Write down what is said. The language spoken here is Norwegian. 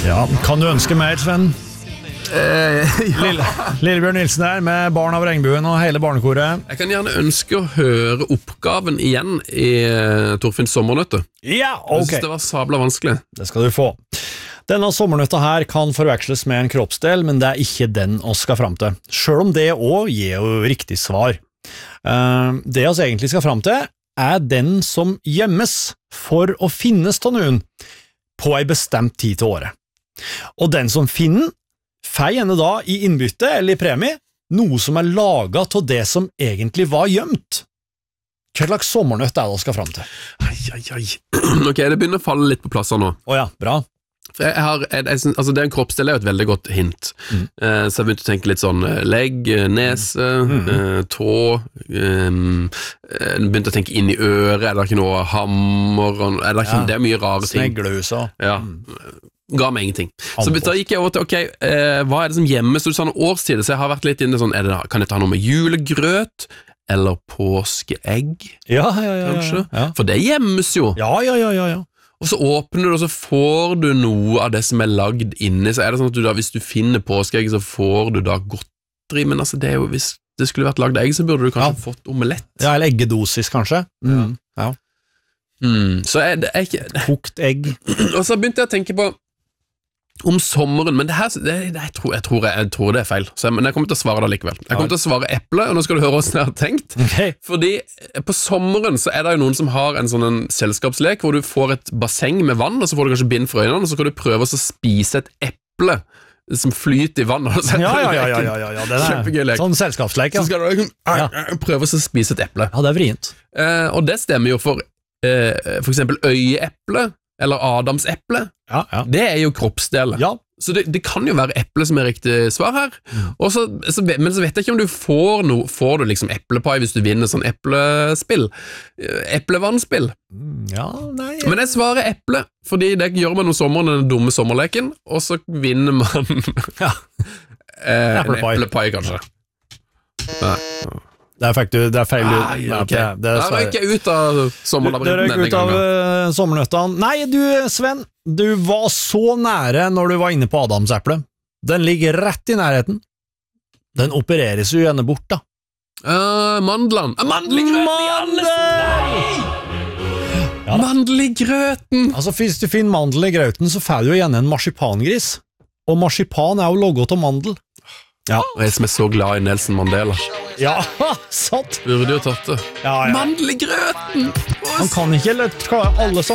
Ja, kan du ønske mer, Sven? Ja. Lillebjørn Nilsen her med Barn av regnbuen og hele barnekoret. Jeg kan gjerne ønske å høre oppgaven igjen i Torfinns sommernøtte. Ja, Jeg ok. synes det var sabla vanskelig. Det skal du få. Denne sommernøtta her kan forveksles med en kroppsdel, men det er ikke den oss skal fram til. Selv om det også gir jo riktig svar. Det oss egentlig skal fram til er den som gjemmes for å finnes av noen på en bestemt tid til året. Og den som finner får gjerne da i innbytte eller i premie noe som er laget av det som egentlig var gjemt. Hva slags sommernøtt er det vi skal fram til? Ok, det begynner å falle litt på plasser nå. Åja, bra. For jeg synes, altså det er en kroppsdel er jo et veldig godt hint. Så jeg begynte å tenke litt sånn legg, nese, tå, begynte å tenke inn i øret, er det ikke noe hammer, det er mye rare ting. Sneglehus og... Ja, ga meg ingenting. Så da gikk jeg over til, ok, hva er det som gjemmes? Du sa noen årstider, så jeg har vært litt inne sånn, kan jeg ta noe med julegrøt, eller påskeegg, Ja. kanskje? For det gjemmes jo. Ja. Og så åpner du, og så får du noe av det som er lagd inne, så er det sånn at du da, hvis du finner påskeegg, så får du da godteri, men altså det er jo, hvis det skulle vært lagd egg, så burde du kanskje fått omelett. Ja, eller eggedosis, kanskje. Ja. Så er det ikke... Kokt egg. Og så begynte jeg å tenke på om sommeren, men jeg tror det er feil, men jeg kommer til å svare det likevel. Jeg kommer til å svare eple, og nå skal du høre hvordan jeg har tenkt. Okay. Fordi på sommeren så er det jo noen som har en sånn selskapslek hvor du får et basseng med vann, og så får du kanskje bind for øynene, og så kan du prøve å spise et eple som flyter i vannet. Ja, det er kjempegøy lek. Sånn selskapslek, Så skal du prøve å spise et eple. Ja, det er vrient. Og det stemmer jo for eksempel øyeeple, eller adamseple. Ja. Det er jo kroppsdeler. Ja. Så det kan jo være eple som er riktig svar her. Men så vet jeg ikke om du får du liksom eplepai hvis du vinner sånn eplespill. Eplevannspill. Ja, nei. Men jeg svarer eple, fordi det gjør man om sommeren, den dumme sommerleken, og så vinner man en eplepai kanskje. Nei. Der er feil. Okay. Der røyk jeg ut av sommerlabyrinten denne gangen. Sommernøttene. Nei, du, Sven, du var så nære når du var inne på adamseple. Den ligger rett i nærheten. Den opereres jo gjerne bort, da. Mandelen. Mandel i grøten! Altså, hvis du finner mandel i grøten, så får du jo gjerne en marsipangris. Og marsipan er jo logot av mandel. Ja. Jeg som er så glad i Nelson Mandela. Ja, sant! Burde jo tatt det. Ja. Mandel i grøten! Han kan ikke alle